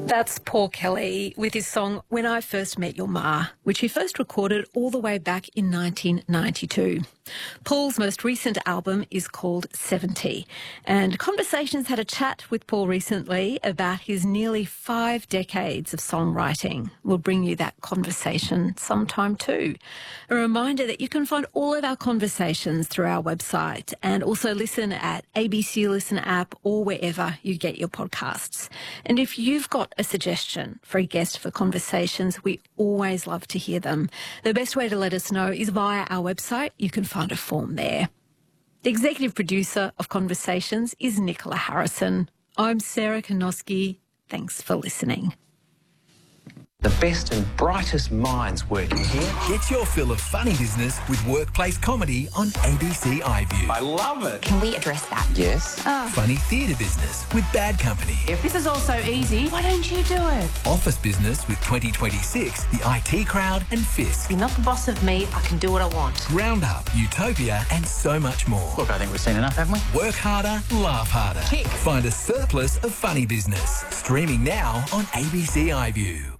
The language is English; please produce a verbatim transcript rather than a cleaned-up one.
That's Paul Kelly with his song When I First Met Your Ma, which he first recorded all the way back in nineteen ninety-two. Paul's most recent album is called seventy, and Conversations had a chat with Paul recently about his nearly five decades of songwriting. We'll bring you that conversation sometime too. A reminder that you can find all of our conversations through our website and also listen at A B C Listen app or wherever you get your podcasts. And if you've got a suggestion for a guest for Conversations, we always love to hear them. The best way to let us know is via our website. You can find a form there. The executive producer of Conversations is Nicola Harrison. I'm Sarah Konoski. Thanks for listening. The best and brightest minds working here. Get your fill of funny business with workplace comedy on A B C iView. I love it. Can we address that? Yes. Oh. Funny theatre business with Bad Company. If this is all so easy, why don't you do it? Office business with twenty twenty-six, the I T Crowd and Fisk. You're not the boss of me. I can do what I want. Round Up, Utopia and so much more. Look, I think we've seen enough, haven't we? Work harder, laugh harder. Tick. Find a surplus of funny business. Streaming now on A B C iView.